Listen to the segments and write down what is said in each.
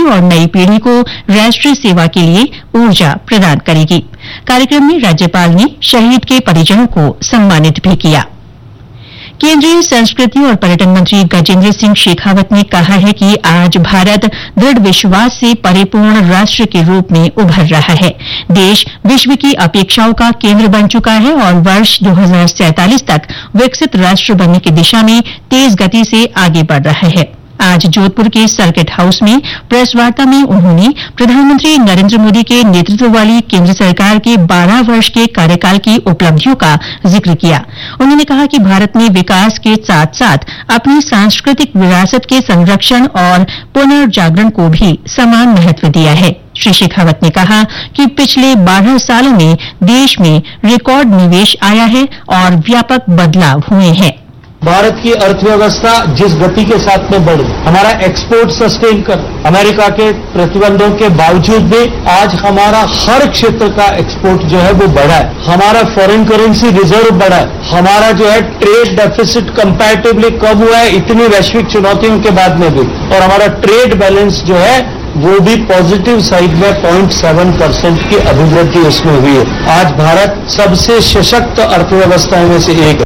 और नई पीढ़ी को राष्ट्रीय सेवा के लिए ऊर्जा प्रदान करेगी। कार्यक्रम में राज्यपाल ने शहीद के परिजनों को सम्मानित भी किया। केंद्रीय संस्कृति और पर्यटन मंत्री गजेंद्र सिंह शेखावत ने कहा है कि आज भारत दृढ़ विश्वास से परिपूर्ण राष्ट्र के रूप में उभर रहा है। देश विश्व की अपेक्षाओं का केंद्र बन चुका है और वर्ष 2047 तक विकसित राष्ट्र बनने की दिशा में तेज गति से आगे बढ़ रहा है। आज जोधपुर के सर्किट हाउस में प्रेस वार्ता में उन्होंने प्रधानमंत्री नरेंद्र मोदी के नेतृत्व वाली केंद्र सरकार के 12 वर्ष के कार्यकाल की उपलब्धियों का जिक्र किया। उन्होंने कहा कि भारत ने विकास के साथ साथ अपनी सांस्कृतिक विरासत के संरक्षण और पुनर्जागरण को भी समान महत्व दिया है। श्री शेखावत ने कहा कि पिछले 12 सालों में देश में रिकॉर्ड निवेश आया है और व्यापक बदलाव हुए हैं। भारत की अर्थव्यवस्था जिस गति के साथ में बढ़ी, हमारा एक्सपोर्ट सस्टेन कर, अमेरिका के प्रतिबंधों के बावजूद भी आज हमारा हर क्षेत्र का एक्सपोर्ट जो है वो बढ़ा है। हमारा फॉरेन करेंसी रिजर्व बढ़ा है। हमारा जो है ट्रेड डेफिसिट कंपैरेटिवली कम हुआ है इतनी वैश्विक चुनौतियों के बाद में भी, और हमारा ट्रेड बैलेंस जो है वो भी पॉजिटिव साइड में 0.7% की अभिवृद्धि उसमें हुई है। आज भारत सबसे सशक्त अर्थव्यवस्थाओं में से एक है।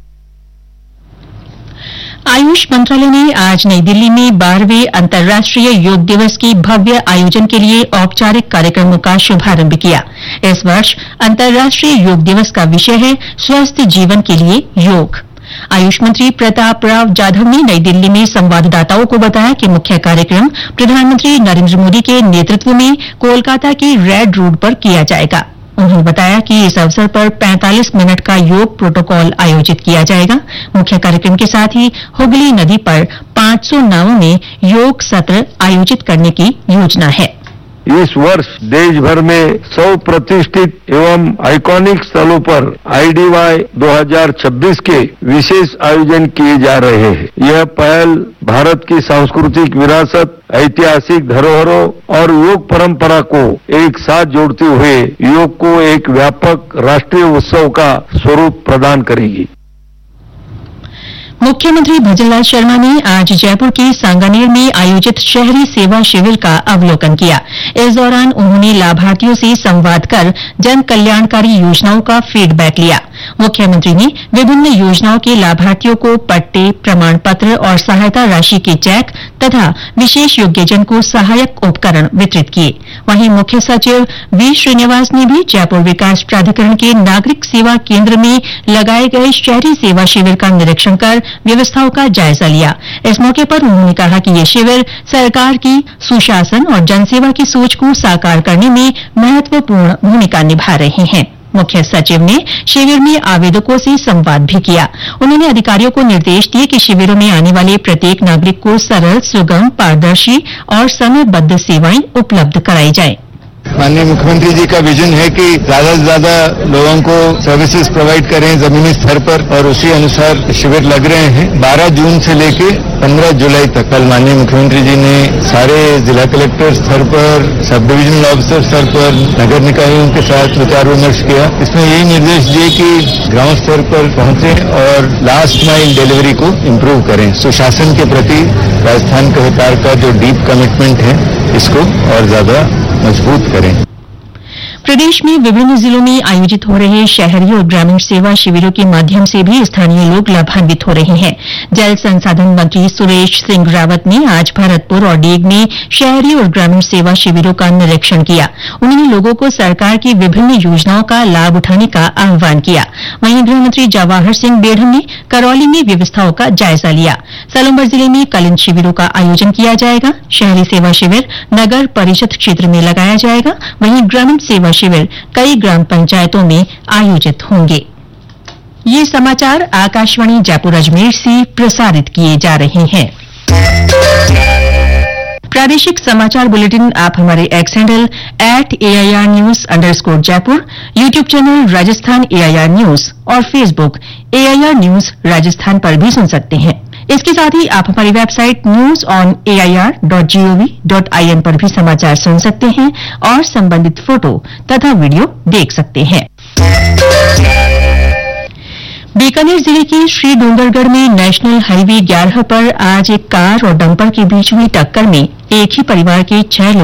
आयुष मंत्रालय ने आज नई दिल्ली में 12वें अंतर्राष्ट्रीय योग दिवस के भव्य आयोजन के लिए औपचारिक कार्यक्रमों का शुभारंभ किया। इस वर्ष अंतर्राष्ट्रीय योग दिवस का विषय है स्वस्थ जीवन के लिए योग। आयुष मंत्री प्रताप राव जाधव ने नई दिल्ली में संवाददाताओं को बताया कि मुख्य कार्यक्रम प्रधानमंत्री नरेंद्र मोदी के नेतृत्व में कोलकाता के रेड रोड पर किया जाएगा। उन्होंने बताया कि इस अवसर पर 45 मिनट का योग प्रोटोकॉल आयोजित किया जाएगा। मुख्य कार्यक्रम के साथ ही हुगली नदी पर 500 नावों में योग सत्र आयोजित करने की योजना है। इस वर्ष देश भर में 100 प्रतिष्ठित एवं आइकॉनिक स्थलों पर IDY 2026 के विशेष आयोजन किए जा रहे हैं। यह पहल भारत की सांस्कृतिक विरासत, ऐतिहासिक धरोहरों और योग परंपरा को एक साथ जोड़ते हुए योग को एक व्यापक राष्ट्रीय उत्सव का स्वरूप प्रदान करेगी। मुख्यमंत्री भजनलाल शर्मा ने आज जयपुर के सांगानेर में आयोजित शहरी सेवा शिविर का अवलोकन किया। इस दौरान उन्होंने लाभार्थियों से संवाद कर जन कल्याणकारी योजनाओं का फीडबैक लिया। मुख्यमंत्री ने विभिन्न योजनाओं के लाभार्थियों को पट्टे, प्रमाण पत्र और सहायता राशि के चेक तथा विशेष योग्यजन को सहायक उपकरण वितरित किए। वहीं मुख्य सचिव वी श्रीनिवास ने भी जयपुर विकास प्राधिकरण के नागरिक सेवा केंद्र में लगाए गए शहरी सेवा शिविर का निरीक्षण कर व्यवस्थाओं का जायजा लिया। इस मौके पर उन्होंने कहा कि ये शिविर सरकार की सुशासन और जनसेवा की सोच को साकार करने में महत्वपूर्ण भूमिका निभा रहे हैं। मुख्य सचिव ने शिविर में आवेदकों से संवाद भी किया। उन्होंने अधिकारियों को निर्देश दिए कि शिविरों में आने वाले प्रत्येक नागरिक को सरल, सुगम, पारदर्शी और समयबद्ध सेवाएं उपलब्ध कराई जाएं। माननीय मुख्यमंत्री जी का विजन है कि ज्यादा से ज्यादा लोगों को सर्विसेज प्रोवाइड करें जमीनी स्तर पर, और उसी अनुसार शिविर लग रहे हैं। 12 जून से लेके 15 जुलाई तक कल माननीय मुख्यमंत्री जी ने सारे जिला कलेक्टर स्तर पर, सब डिविजनल ऑफिसर स्तर पर, नगर निकायों के साथ विचार विमर्श किया। इसमें यही निर्देश दिए कि ग्राउंड स्तर पर पहुंचे और लास्ट माइल डिलीवरी को इम्प्रूव करें। सुशासन के प्रति राजस्थान के सरकार का जो डीप कमिटमेंट है इसको और ज्यादा मजबूत करें। प्रदेश में विभिन्न जिलों में आयोजित हो रहे शहरी और ग्रामीण सेवा शिविरों के माध्यम से भी स्थानीय लोग लाभान्वित हो रहे हैं। जल संसाधन मंत्री सुरेश सिंह रावत ने आज भरतपुर और डीग में शहरी और ग्रामीण सेवा शिविरों का निरीक्षण किया। उन्होंने लोगों को सरकार की विभिन्न योजनाओं का लाभ उठाने का आह्वान किया। वहीं गृहमंत्री जवाहर सिंह बेढ़म ने करौली में व्यवस्थाओं का जायजा लिया। सलम्बर जिले में कल इन शिविरों का आयोजन किया जाएगा। शहरी सेवा शिविर नगर परिषद क्षेत्र में लगाया जाएगा। वहीं ग्रामीण सेवा शिविर कई ग्राम पंचायतों में आयोजित होंगे। ये समाचार आकाशवाणी जयपुर अजमेर से प्रसारित किए जा रहे हैं। प्रादेशिक समाचार बुलेटिन आप हमारे x handle @AIR News_ Jaipur, YouTube channel Rajasthan AIR news और फेसबुक AIR न्यूज राजस्थान पर भी सुन सकते हैं। इसके साथ ही आप हमारी वेबसाइट news.air.gov.in पर भी समाचार सुन सकते हैं और संबंधित फोटो तथा वीडियो देख सकते हैं। बीकानेर जिले के श्री डोंगरगढ़ में नेशनल हाईवे 11 पर आज एक कार और डंपर के बीच हुई टक्कर में एक ही परिवार के 6 लोग